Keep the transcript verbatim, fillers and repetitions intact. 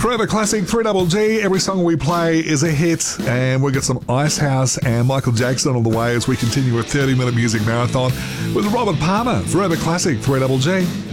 Forever Classic, three double G. Every song we play is a hit, and we've got some Icehouse and Michael Jackson on the way as we continue a thirty minute music marathon with Robert Palmer. Forever Classic, three double G.